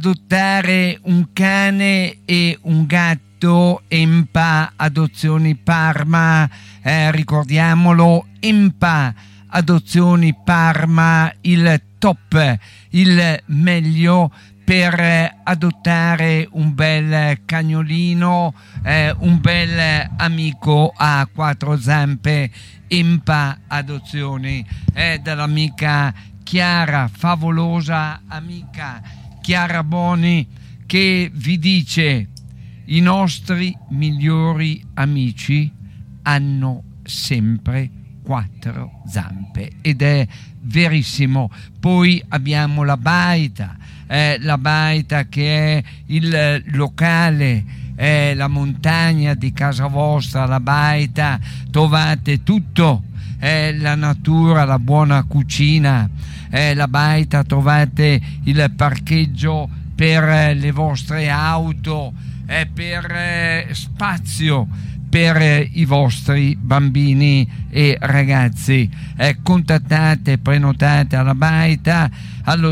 adottare un cane e un gatto. Empa Adozioni Parma, ricordiamolo, Empa Adozioni Parma, il top, il meglio per adottare un bel cagnolino, un bel amico a quattro zampe. Empa Adozioni dall'amica Chiara, favolosa amica Chiara Boni, che vi dice: i nostri migliori amici hanno sempre quattro zampe, ed è verissimo. Poi abbiamo la Baita che è il locale, la montagna di casa vostra. La Baita, trovate tutto, la natura, la buona cucina. La Baita, trovate il parcheggio per le vostre auto, per spazio per i vostri bambini e ragazzi. Contattate, prenotate alla Baita allo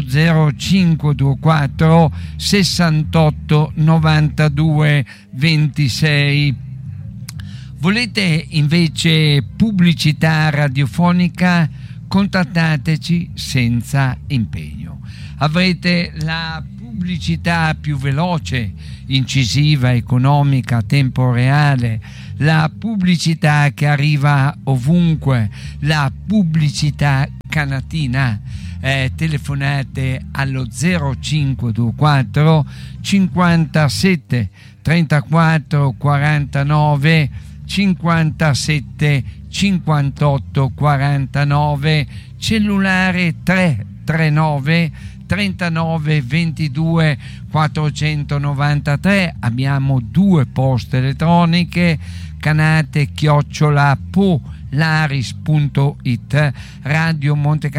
0524 68 92 26. Volete invece pubblicità radiofonica? Contattateci senza impegno. Avrete la pubblicità più veloce, incisiva, economica, a tempo reale, la pubblicità che arriva ovunque, la pubblicità canatina. Telefonate allo 0524 57 34 49 57 58 49, cellulare 339 39 22 493. Abbiamo due poste elettroniche: canate@polaris.it, Radio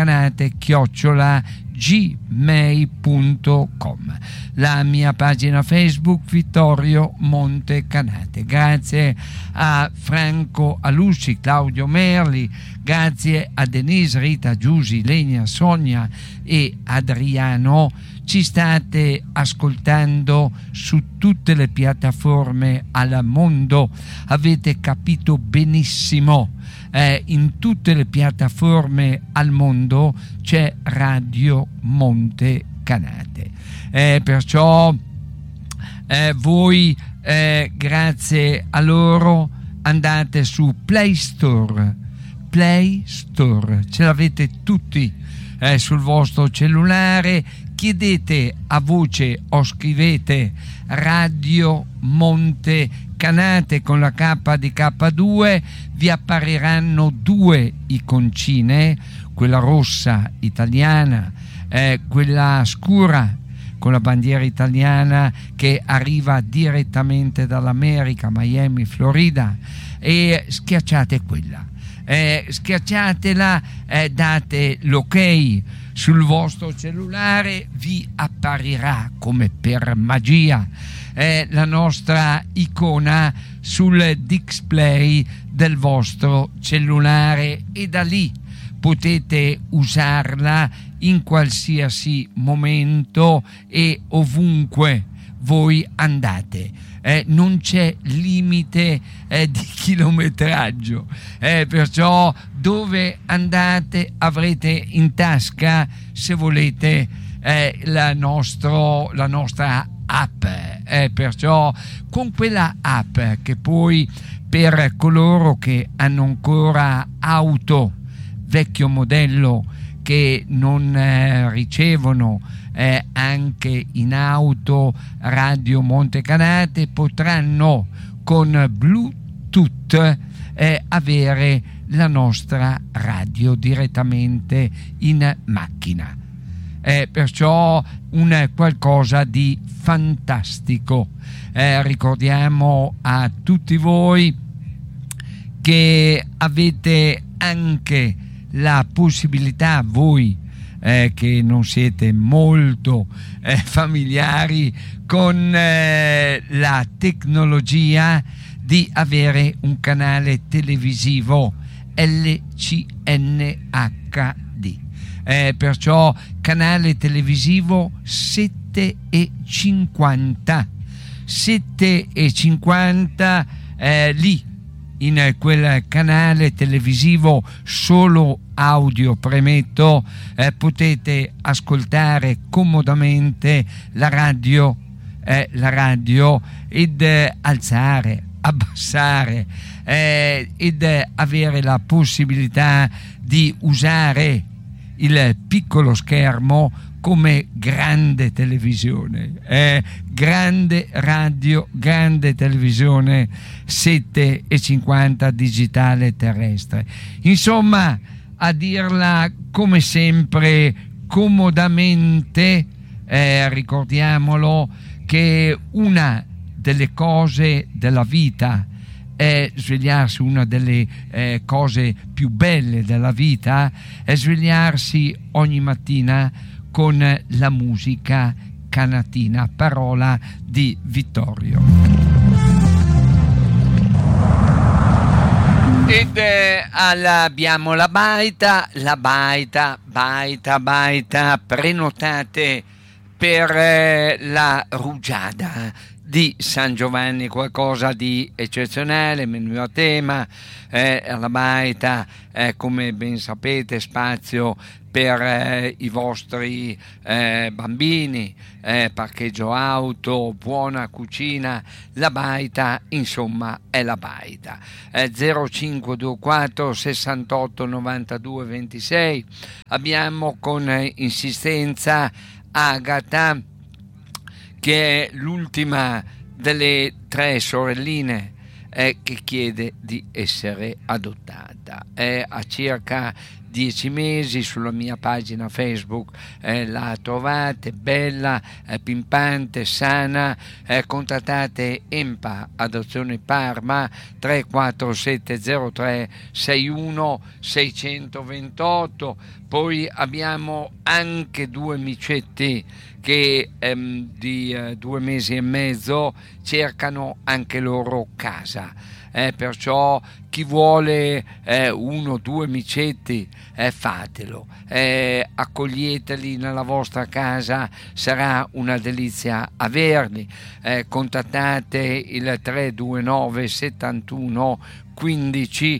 Montecanate@gmail.com, la mia pagina Facebook Vittorio Montecanate. Grazie a Franco Alussi, Claudio Merli, grazie a Denise, Rita, Giusy, Lenia, Sonia e Adriano. Ci state ascoltando su tutte le piattaforme al mondo, avete capito benissimo. In tutte le piattaforme al mondo c'è Radio Montecanate, perciò voi grazie a loro andate su Play Store, ce l'avete tutti sul vostro cellulare. Chiedete a voce o scrivete Radio Montecanate con la K di K2, vi appariranno due iconcine, quella rossa italiana, quella scura con la bandiera italiana che arriva direttamente dall'America, Miami, Florida, e schiacciate quella. Schiacciatela, date l'ok sul vostro cellulare, vi apparirà come per magia la nostra icona sul display del vostro cellulare, e da lì potete usarla in qualsiasi momento e ovunque voi andate. Non c'è limite di chilometraggio, perciò dove andate avrete in tasca, se volete, la nostra app, perciò con quella app, che poi per coloro che hanno ancora auto vecchio modello, che non ricevono anche in auto Radio Montecanate, potranno con Bluetooth avere la nostra radio direttamente in macchina. Perciò un qualcosa di fantastico. Ricordiamo a tutti voi che avete anche la possibilità, voi che non siete molto familiari con la tecnologia, di avere un canale televisivo LCN HD. Perciò canale televisivo 7 7:50. 7:50 lì in quel canale televisivo solo audio, premetto, potete ascoltare comodamente la radio ed alzare, abbassare ed avere la possibilità di usare il piccolo schermo come grande televisione, grande radio, grande televisione 7:50 digitale terrestre. Insomma, a dirla come sempre comodamente, ricordiamolo che una delle cose della vita è svegliarsi, una delle cose più belle della vita è svegliarsi ogni mattina con la musica canatina, parola di Vittorio. Ed abbiamo la baita, prenotate per la rugiada di San Giovanni, qualcosa di eccezionale, menù a tema, alla baita, come ben sapete, spazio per i vostri bambini, parcheggio auto, buona cucina, la baita, insomma è la baita. 0524 68 92 26. Abbiamo con insistenza Agata, che è l'ultima delle 3 sorelline che chiede di essere adottata. È a circa 10 mesi, sulla mia pagina Facebook la trovate, bella, pimpante, sana. Contattate EMPA Adozione Parma 34703 61 628. Poi abbiamo anche 2 micetti che di 2 mesi e mezzo cercano anche loro casa. Perciò chi vuole 1 o 2 micetti, fatelo, accoglieteli nella vostra casa, sarà una delizia averli. Contattate il 329 71 15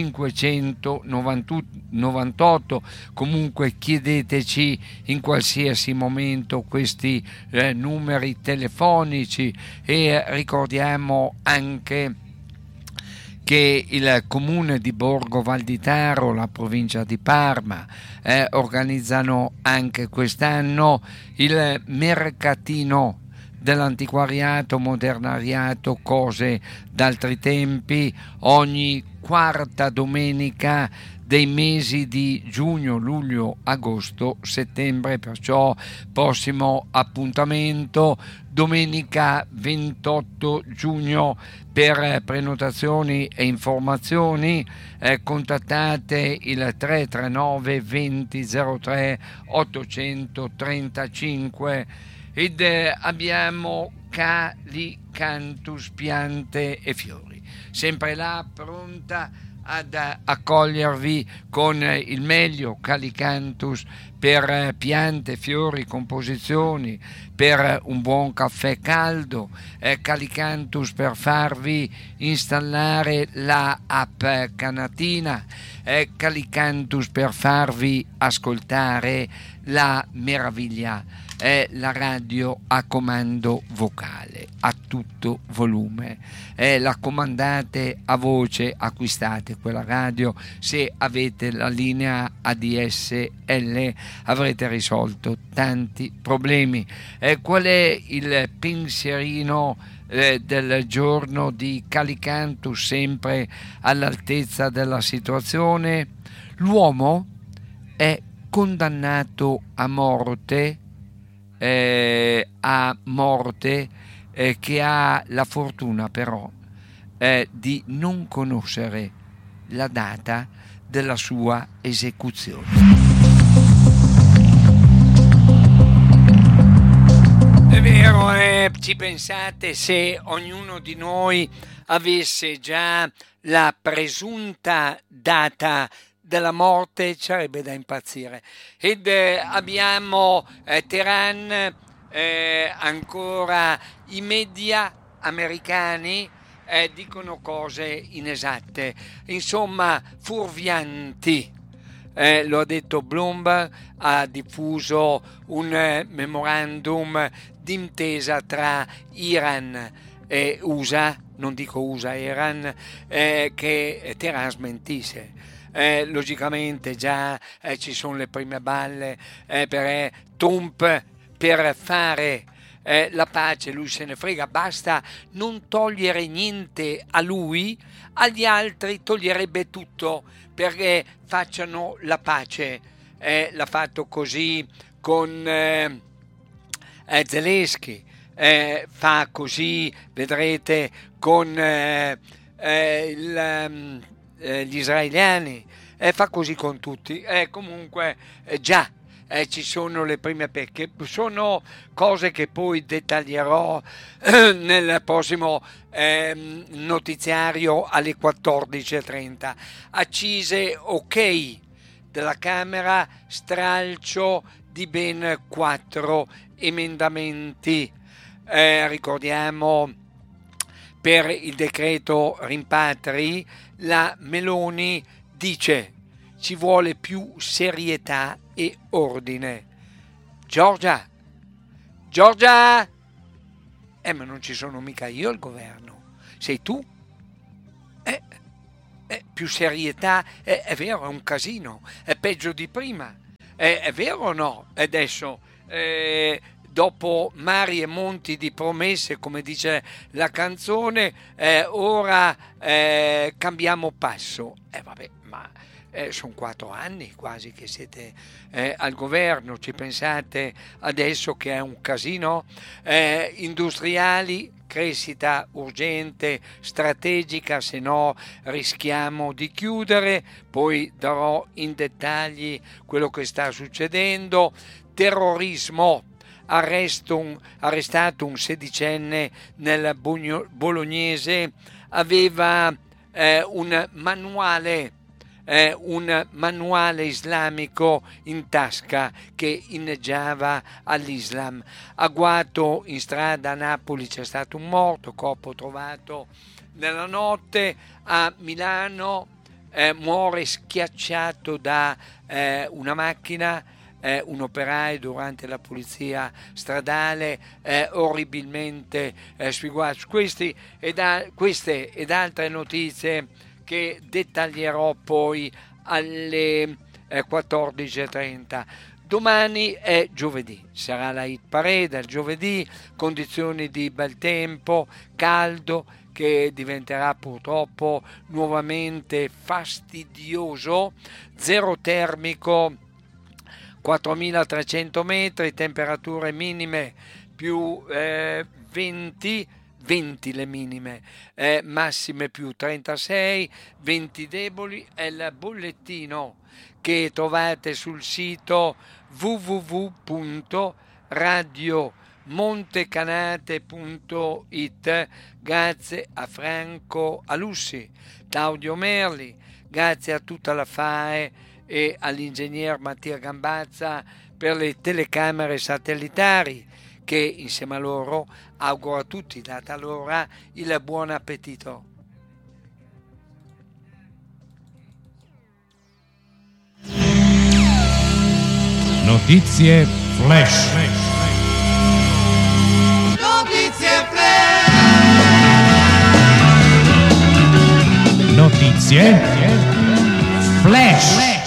598. Comunque chiedeteci in qualsiasi momento questi numeri telefonici, e ricordiamo anche che il comune di Borgo Valditaro, la provincia di Parma, organizzano anche quest'anno il mercatino dell'antiquariato, modernariato, cose d'altri tempi, ogni quarta domenica dei mesi di giugno, luglio, agosto, settembre. Perciò prossimo appuntamento domenica 28 giugno. Per prenotazioni e informazioni contattate il 339 2003 835. ed abbiamo Calicanthus piante e fiori, sempre là pronta ad accogliervi con il meglio. Calicanthus per piante, fiori, composizioni, per un buon caffè caldo, Calicanthus per farvi installare la app Canatina, Calicanthus per farvi ascoltare la meraviglia, la radio a comando vocale a tutto volume. La comandate a voce, acquistate quella radio. Se avete la linea ADSL avrete risolto tanti problemi. Qual è il pensierino del giorno di Calicanthus, sempre all'altezza della situazione? L'uomo è condannato a morte, che ha la fortuna però di non conoscere la data della sua esecuzione. È vero, ci pensate, se ognuno di noi avesse già la presunta data della morte, sarebbe da impazzire. Ed abbiamo Teheran ancora i media americani dicono cose inesatte, insomma fuorvianti. Lo ha detto Bloomberg, ha diffuso un memorandum d'intesa tra Iran e USA, non dico USA, Iran, che Teheran smentisse. Logicamente già ci sono le prime balle per Trump per fare la pace, lui se ne frega, basta non togliere niente a lui, agli altri toglierebbe tutto perché facciano la pace. L'ha fatto così con Zelensky, fa così, vedrete, con gli israeliani, fa così con tutti. Comunque già ci sono le prime pecche, sono cose che poi dettaglierò nel prossimo notiziario alle 14.30. Accise ok della Camera, stralcio di ben 4 emendamenti. Ricordiamo, per il decreto rimpatri la Meloni dice ci vuole più serietà e ordine. Giorgia, ma non ci sono mica io al governo, sei tu? Più serietà, è vero, è un casino, è peggio di prima, è vero o no? Adesso dopo mari e monti di promesse, come dice la canzone, ora cambiamo passo. Vabbè, ma sono 4 anni quasi che siete al governo, ci pensate adesso che è un casino? Industriali, crescita urgente, strategica, se no rischiamo di chiudere. Poi darò in dettagli quello che sta succedendo. Terrorismo, arrestato un 16enne nel bolognese, aveva un manuale islamico in tasca che inneggiava all'Islam. Agguato in strada a Napoli c'è stato un morto, corpo trovato nella notte. A Milano muore schiacciato da una macchina un operaio durante la pulizia stradale, orribilmente sfigurato. Queste ed altre notizie che dettaglierò poi alle 14.30. Domani è giovedì, sarà la hit parade il giovedì, condizioni di bel tempo, caldo che diventerà purtroppo nuovamente fastidioso, zero termico 4.300 metri, temperature minime più 20 le minime, massime più 36, venti deboli. È il bollettino che trovate sul sito www.radiomontecanate.it. Grazie a Franco Alussi, Claudio Merli, grazie a tutta la FAE e all'ingegner Mattia Gambazza per le telecamere satellitari, che insieme a loro auguro a tutti, data l'ora, il buon appetito. Notizie flash. Notizie flash. Notizie flash.